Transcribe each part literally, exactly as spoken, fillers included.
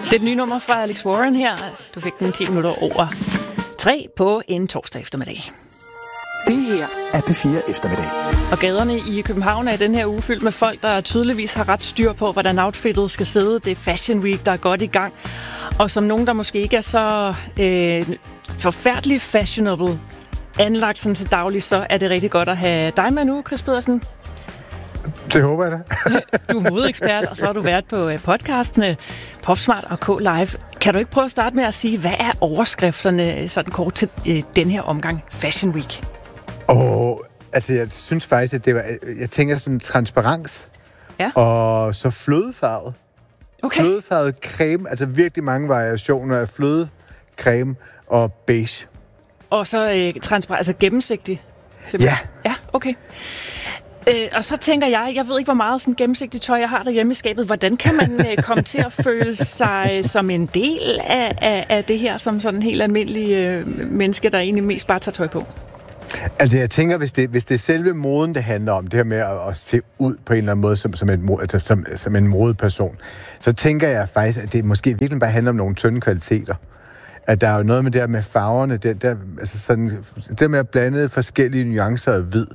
Det er et nye nummer fra Alex Warren her. Du fik den ti minutter over tre på en torsdag eftermiddag. Det her er P fire eftermiddag. Og gaderne i København er i den her uge fyldt med folk, der tydeligvis har ret styr på, hvordan outfittet skal sidde. Det er Fashion Week, der er godt i gang. Og som nogen, der måske ikke er så øh, forfærdeligt fashionable anlagt sådan til daglig, så er det rigtig godt at have dig med nu, Chris Pedersen. Det håber jeg da. Du er hovedekspert, og så har du været på podcastene Popsmart og K-Live. Kan du ikke prøve at starte med at sige, hvad er overskrifterne sådan kort til øh, den her omgang Fashion Week? Åh, altså jeg synes faktisk, at det var, jeg tænker sådan transparens, ja. Og så flødefarvet. Okay. Flødefarvet creme, altså virkelig mange variationer af flødecreme og beige. Og så øh, transparent, altså gennemsigtig. Ja. Ja, okay. Øh, og så tænker jeg, jeg ved ikke, hvor meget sådan gennemsigtigt tøj jeg har derhjemme i skabet. Hvordan kan man øh, komme til at føle sig som en del af, af, af det her, som sådan en helt almindelig øh, menneske, der egentlig mest bare tager tøj på? Altså jeg tænker, hvis det, hvis det er selve moden, det handler om, det her med at, at se ud på en eller anden måde som, som, en, altså, som, som en modeperson, så tænker jeg faktisk, at det måske virkelig bare handler om nogle tynde kvaliteter. At der er jo noget med det her med farverne, det, der, altså sådan, det med at blande forskellige nuancer af hvid.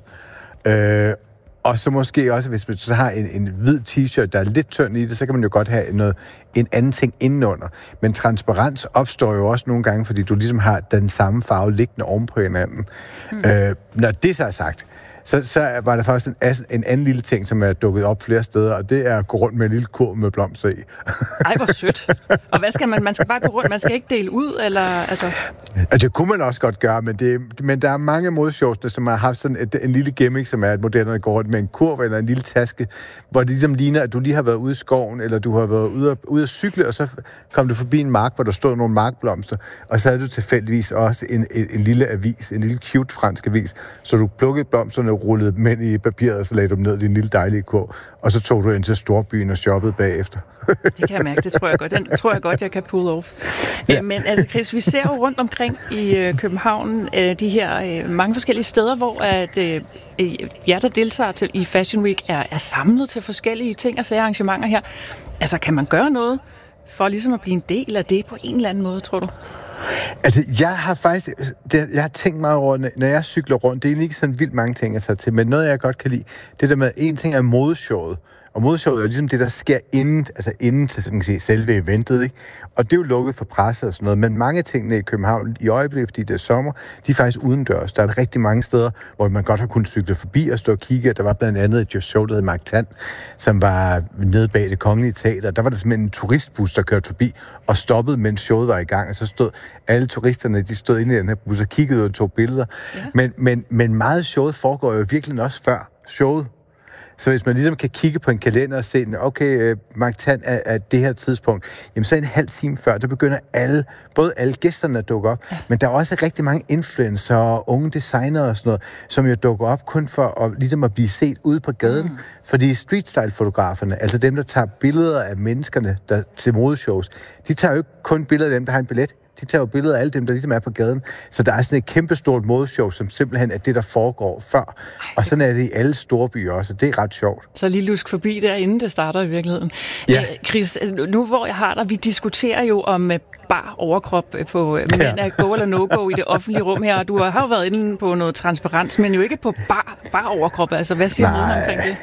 Øh, og så måske også, hvis man så har en, en hvid t-shirt, der er lidt tynd i det, så kan man jo godt have noget, en anden ting indenunder. Men transparens opstår jo også nogle gange, fordi du ligesom har den samme farve liggende oven på hinanden. Mm. Øh, når det så er sagt, så, så var der faktisk en, en anden lille ting, som er dukket op flere steder, og det er at gå rundt med en lille kurv med blomster i. Ej, hvor sødt. Og hvad skal man? Man skal bare gå rundt, man skal ikke dele ud, eller altså... Altså, det kunne man også godt gøre, men, det, men der er mange modeshowsene, som har haft sådan et, en lille gimmick, som er, at modellerne går rundt med en kurv eller en lille taske, hvor det ligesom ligner, at du lige har været ude i skoven, eller du har været ude at, ude at cykle, og så kom du forbi en mark, hvor der stod nogle markblomster, og så havde du tilfældigvis også en, en, en lille avis, en lille cute fransk avis, så du plukkede blomsterne, rullede dem ind i papiret, og så lagde du dem ned i en lille dejlige kurv, og så tog du ind til storbyen og shoppede bagefter. Det kan jeg mærke, det tror jeg godt. Den tror jeg godt, jeg kan pull off. Ja. Men altså, Chris, vi ser jo rundt omkring i øh, København øh, de her øh, mange forskellige steder, hvor at, øh, jer, der deltager til, i Fashion Week, er, er samlet til forskellige ting og sager arrangementer her. Altså, kan man gøre noget for ligesom at blive en del af det på en eller anden måde, tror du? Altså, jeg har faktisk, det, jeg har tænkt meget over, når jeg cykler rundt, det er ikke sådan vildt mange ting, jeg tager til, men noget, jeg godt kan lide, det der med, en ting er modeshowet, og modeshowet er jo ligesom det, der sker inden, altså inden til, så kan sige, selve eventet, ikke? Og det er jo lukket for presse og sådan noget, men mange af tingene i København i øjeblikket, fordi det er sommer, de er faktisk udendørs. Der er rigtig mange steder, hvor man godt har kunnet cykle forbi og stå og kigge. Der var blandt andet et show, der hed Mark Tan, som var nede bag Det Kongelige Teater. Der var der simpelthen en turistbus, der kørte forbi og stoppede, mens showet var i gang, og så stod alle turisterne, de stod inde i den her bus og kiggede og tog billeder. Ja. Men, men, men meget showet foregår jo virkelig også før showet. Så hvis man ligesom kan kigge på en kalender og se, okay, uh, Mark Tan er, er det her tidspunkt, jamen så en halv time før, der begynder alle, både alle gæsterne at dukke op, ja. Men der er også rigtig mange influencer og unge designere og sådan noget, som jo dukker op kun for at, ligesom at blive set ude på gaden. Mm. Fordi street-style-fotograferne, altså dem, der tager billeder af menneskerne der, til modeshows, de tager jo ikke kun billeder af dem, der har en billet. De tager jo billeder af alle dem, der ligesom er på gaden. Så der er sådan et kæmpestort modeshow, som simpelthen er det, der foregår før. Ej, og sådan er det i alle store byer også, og det er ret sjovt. Så lige lusk forbi der, inden det starter i virkeligheden. Ja. Æ, Chris, nu hvor jeg har dig, vi diskuterer jo om bar overkrop på mænd er go eller no-go i det offentlige rum her. Du har jo været inde på noget transparens, men jo ikke på bar, bar overkrop. Altså, hvad siger moden omkring det?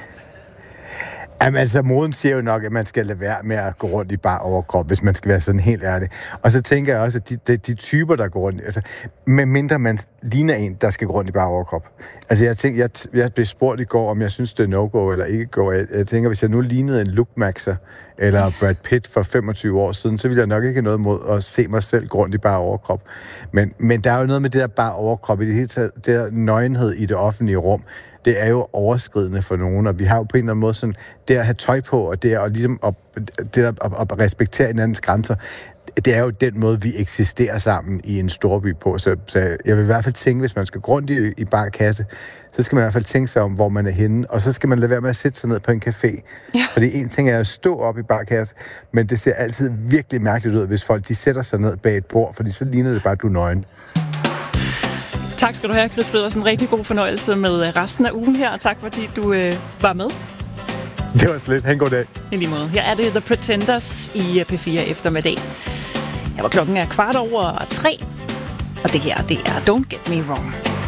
Jamen altså, moden siger jo nok, at man skal lade være med at gå rundt i bar overkrop, hvis man skal være sådan helt ærlig. Og så tænker jeg også, at de, de, de typer, der går rundt, altså, med mindre man ligner en, der skal gå rundt i bar overkrop. Altså, jeg tænker, jeg, jeg blev spurgt i går, om jeg synes, det er no-go eller ikke go. Jeg, jeg tænker, hvis jeg nu lignede en Luke Maxer eller Brad Pitt for femogtyve år siden, så ville jeg nok ikke have noget mod at se mig selv gå rundt i bar overkrop. Men, men der er jo noget med det der bar overkrop, i det hele taget, det der nøgenhed i det offentlige rum, det er jo overskridende for nogen, og vi har jo på en eller anden måde sådan, det at have tøj på, og det at, ligesom at, det at, at respektere hinandens grænser, det er jo den måde, vi eksisterer sammen i en storby på. Så, så jeg vil i hvert fald tænke, hvis man skal gå rundt i, i barkasse, så skal man i hvert fald tænke sig om, hvor man er henne, og så skal man lade være med at sætte sig ned på en café. Ja. Fordi en ting er at stå op i barkasse, men det ser altid virkelig mærkeligt ud, hvis folk de sætter sig ned bag et bord, fordi så ligner det bare, at du er nøgen. Tak skal du have, Chris Pedersen. Rigtig god fornøjelse med resten af ugen her, og tak fordi du øh, var med. Det var slet. Ha' en god dag. I lige måde. Her er det The Pretenders i P fire eftermiddag. Her var klokken er kvart over tre, og det her, det er Don't Get Me Wrong.